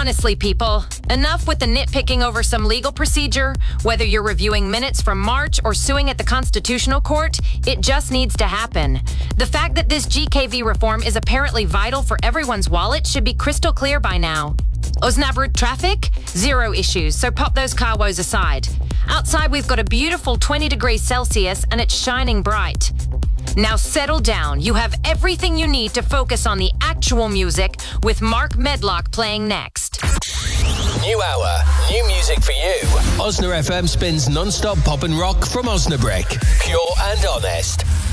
Honestly, people, enough with the nitpicking over some legal procedure. Whether you're reviewing minutes from March or suing at the Constitutional Court, it just needs to happen. The fact that this GKV reform is apparently vital for everyone's wallet should be crystal clear by now. Osnabrück traffic? Zero issues, so pop those car woes aside. Outside, we've got a beautiful 20 degrees Celsius and it's shining bright. Now settle down. You have everything you need to focus on the actual music with Mark Medlock playing next. New hour, new music for you. Osna FM spins non-stop pop and rock from Osnabrück. Pure and honest.